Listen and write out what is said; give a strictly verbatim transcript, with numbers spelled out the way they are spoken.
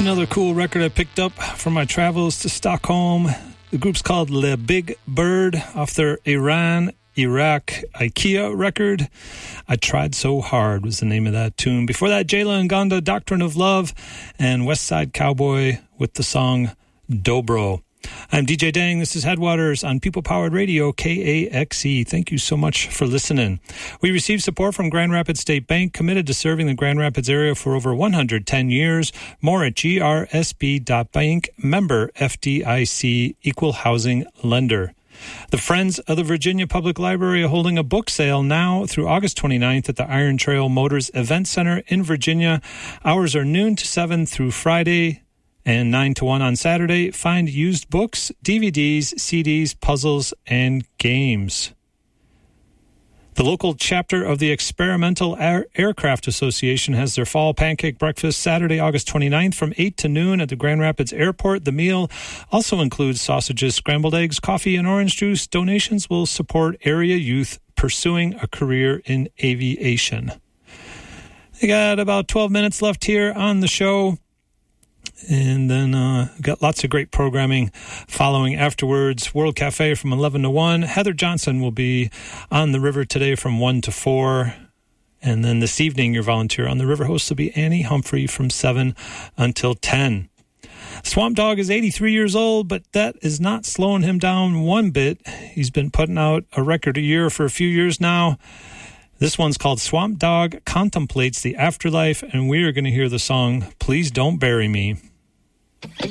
Another cool record I picked up from my travels to Stockholm. The group's called Le Big Bird off their Iran, Iraq, IKEA record. I Tried So Hard was the name of that tune. Before that, Jayla Ngonda, Doctrine of Love, and West Side Cowboy with the song Dobro. I'm D J Dang. This is Headwaters on People Powered Radio, K A X E. Thank you so much for listening. We received support from Grand Rapids State Bank, committed to serving the Grand Rapids area for over one hundred ten years. More at G R S B dot bank, member F D I C, equal housing lender. The Friends of the Virginia Public Library are holding a book sale now through August twenty-ninth at the Iron Trail Motors Event Center in Virginia. Hours are noon to seven through Friday and nine to one on Saturday. Find used books, D V Ds, C Ds, puzzles, and games. The local chapter of the Experimental Air- Aircraft Association has their fall pancake breakfast Saturday, August twenty-ninth from eight to noon at the Grand Rapids Airport. The meal also includes sausages, scrambled eggs, coffee, and orange juice. Donations will support area youth pursuing a career in aviation. We got about twelve minutes left here on the show. And then uh, got lots of great programming following afterwards. World Cafe from eleven to one. Heather Johnson will be on the river today from one to four. And then this evening, your volunteer on the river host will be Annie Humphrey from seven until ten. Swamp Dogg is eighty-three years old, but that is not slowing him down one bit. He's been putting out a record a year for a few years now. This one's called Swamp Dogg Contemplates the Afterlife, and we are going to hear the song Please Don't Bury Me.